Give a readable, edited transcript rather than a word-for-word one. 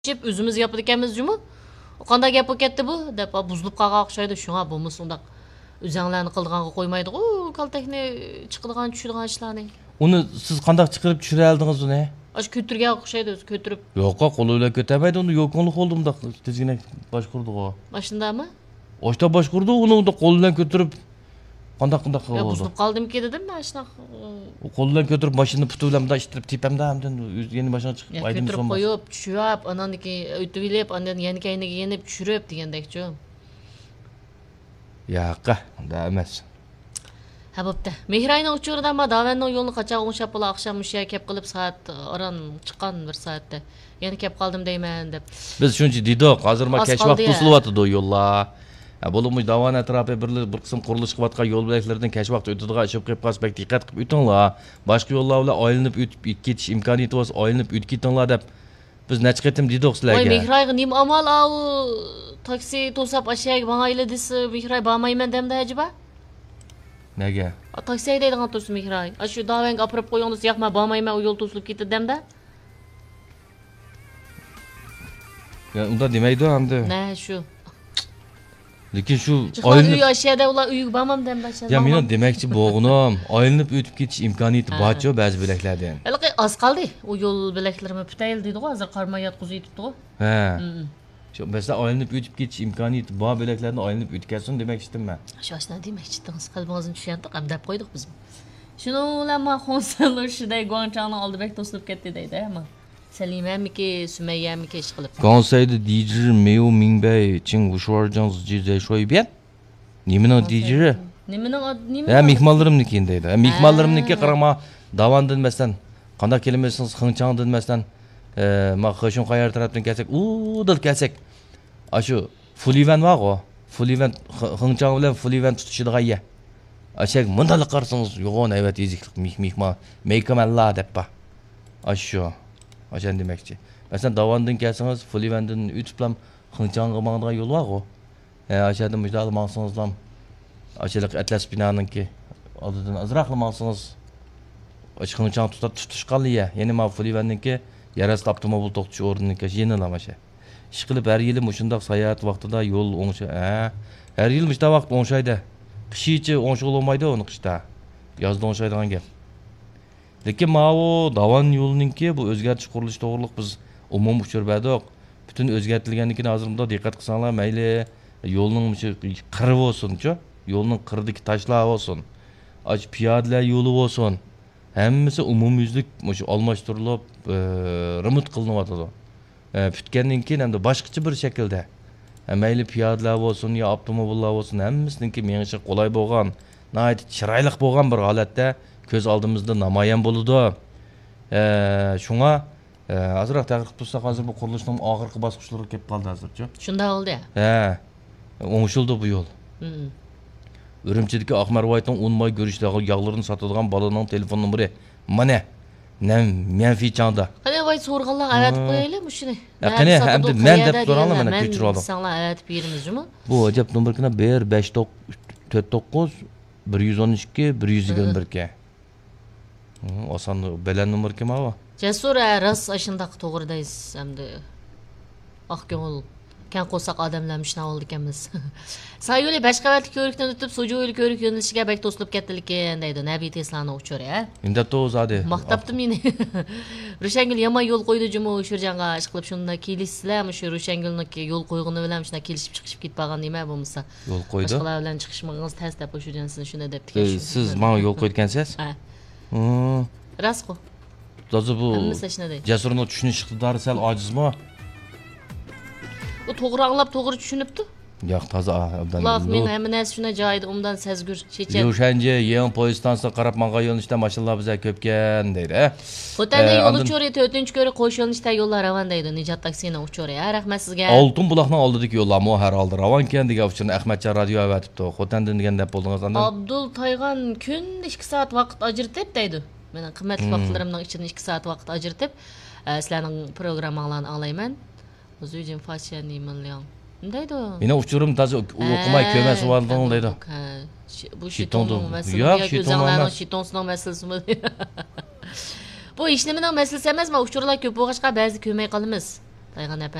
Өзіміз yapıp ekanmiz jumi. Qanday gap bo'lib ketdi bu deb buzilib qolgan o'xshaydi. Shunga bo'lmasa undaq o'zinglarni qildiganga qo'ymaydi-ku, kaltakni chiqadigan tushirgan ishlarni. Uni siz qanday chiqarib tushira oldingiz uni? Ash ko'tirgan o'xshaydi, o'zi ko'tirib. Yo'q, qo'li bilan ko'tarmaydi, uni yo'qonlik oldi undaq tezgina boshqurdi-ku. Mashinadami? Oshda boshqurdi, uni unda qo'li bilan ko'tirib qanday qildi? Buzilib qoldimki dedim, men shunaqa. Qo'li bilan ko'tirib mashinani puti bilan bunday ishtirib tepamda hamdan yeni mashina chiqib aydim ko'tirib qo'yib, tushirib, anandiki o'tib elib, andan yana kayniga yenib tushirib degandek-chi. Yo'q, unda emas. Ha bo'pti. Mehrayning uchuridan ma Davanning yo'lini qachon o'ngshab bo'la oqshom mushiga kelib qilib soat aran chiqqan bir soatda. Yana kelib qoldim deyman deb. Biz shuncha deydik, hozir ma kesh vaqt to'silyapti yo'llar. Bo'limi Davan atrofi bir qism qurilish qilayotgan yo'l belgilardan kesh vaqt o'tadigan ishib qilib qasbak diqqat qilib o'tinglar. Boshqa yo'llar bilan aylanib o'tib ketish imkoniyati bo'lsa, aylanib o'tib ketinglar deb biz necha qatim dedik sizlarga. Voy Mehrayga nima amal u taksi to'sab ashyaga mangayli desa Mehray bormayman demdi ajiba. Nega? Taksi deydigan to'sib Mehray. Shu Davanga olib qo'yinglar, yo'q men bormayman, u yo'l to'silib ketdi demdi. Ya unda demaydi hamda. Ne shu. Lekin shu uy ashada ular uyga bormam demdi. Ya men demoqchi bo'g'inim, aylanib o'tib ketish imkoniyati bor-ku ba'zi belaklardan. Halqi az qoldi. U yo'l belaklarimi putayil deydi-ku, hozir qarmay yotqizib yetibdi-ku. Ha. Shu mesela aylanib o'tib ketish imkoniyati bor belaklarni aylanib o'tkazsin demoqchidim men. Shu ashna demoqchidingiz, qalbingizni tushundik, ham deb qo'ydik biz. Shuni men xonsalar shiday Guangchangni oldibek to'silib ketdi deydi, ama. Salimamiki, Sumayyamiki ish qilib. 刚才的地址没有明白清楚，说这样子再说一遍。你们的地址？ mehmonlarimniki deydi. Mehmonlarimniki qarama, Davandan masalan, qanday kelmasiniz, Xinjiangdan masalan, ma Xishun qayar tarafdan kelsak, dil kelsak. Ashu Fulivan var-ku. Fulivan Xinjiang bilan Fulivan tutishadigan yer. Ashak mundalik qarsangiz, yo'g'on ayvat yeziklik mehmon, meykamallar deb ba. Ashu Aşan demekçi. Mesela Davandan gelsanız, Fulivan'dan ütüplem Xinjiang'a mağdığın yol var o. Aşağıdan müjdalı mağsanızdan aşağıdaki Atlas binanın ki adıdan azraqlı mağsanız Xinjiang tutuşqalı ya. Yeni ma Fulivan'dan ki yaras taptırma bul toqçu ordu'nun ki yenilam aşağı. İş qilib her yılı muşundaq sayahat vaqtida yol oңşay. Her yıl müşda vaqt oңşaydı. Qishi içi oңşul olmaydı onu qishda. Yazda oңşaydigan gap. Lekin mao Davan yo'lininki bu o'zgartish qurilish to'g'riliq biz umum uchirbadik. Bütün o'zgartirilganligini hozir bunda diqqat qilsanglar, mayli yo'lning qiri bo'lsin-chi, yo'lning qiridagi tashlar bo'lsin. Piyodalar yo'li bo'lsin. Hammasi umumyuzlik shu almashtirilib, remont qilinyapti. Putgandan keyin hamda boshqacha bir shaklda. Mayli piyodalar bo'lsin yo avtomobillar bo'lsin, hammasiniki menimcha qulay bo'lgan, nihoyat chiroyli bo'lgan bir holatda көз алдымызда намаян болуды. Шуңа азырақ тақырып тұрсақ, азыр бұл құрылыштың ақырқы басқышлары кеп қалды азыр. Шунда oldu ya? Оңшылды бұл yol. Үрімчедегі Ақмар Уайттың 10 май көріштегі яғларын сатылған баланың телефон нөмірі. Мане, мен фичаңда. Қане Уайт сорғалар әвәтіп қойайлы мұшыны? Қане, әмді мен деп тұрғанлы мәне көчір алдым. Мен саңла әвәтіп беріміз жұмы? Бұл әжеп нөміркіне 1-5-4-9-112-121. Osan belen numar kim hava? Cesur ras aşındaq toğırdayız hamda aqko'ngil kan qo'saq odamlarmishna oldi ekanmiz. Sayyo'li 5 qavatli ko'rikdan o'tib So'jo'li ko'rik yo'nalishiga bek to'silib ketdilar deydi. Nabiy Teslani uchur ya. Endi to'zadi. Maqtabdim meni. Rushangil yomon yo'l qo'ydi jumo Shurjanga ish qilib shunda kelisizlar, shu Rushangilniki yo'l qo'yg'ini bilan shuna kelishib chiqishib ketpagan nima bo'lmasa. Yo'l qo'ydi. Boshqalar bilan chiqishmagingiz tez deb Shurjansin shunda debdi. Siz menga yo'l qo'ygansiz? Ha. Rasqo. To'g'ri bu. Jasurning tushunish iqtidori sal ojizmi? U to'g'ri anglab, to'g'ri tushunibdi. Yo'q, toza abdan. Alloh men hamma narsa shuna joyida undan sezgur chechak. O'shanje yangi poyezddan qarab menga yo'nalishda mashinalar bizga ko'pkan deydi. Xotanda yo'l uchori 4-chi ko'ri qo'sh yo'nalishda yo'llar ravon deydi. Nijat taksini uchori. Rahmat sizga. Oltin buloqning oldidagi yo'llarmi har holda ravon ekan degan uchun Ahmadjon radio avatibdi. Xotandan degan deb bo'ldingiz andan. Abdul Taygan kun 2 soat vaqt ajratib deydi. Mening qimmatli vaqtlarimning ichidan 2 soat vaqt ajratib, sizlarning programmalarini anglayman. O'zim façiyani minliyan. Ndaydi? Meni uchurim toza o'qimay ko'mas valding deydi. Bu shitonning masalasi, o'zinglarning shitonsning masalasimi? Bu ish nimaning masalasi emas, men uchurlar ko'p bo'lg'achqa ba'zi ko'may qolamiz. Taygan